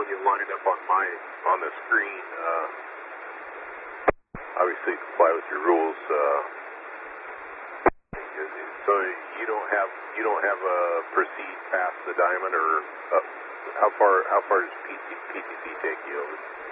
when you line up on the screen, obviously comply with your rules. So you don't have a proceed past the diamond, or how far does PCC take you?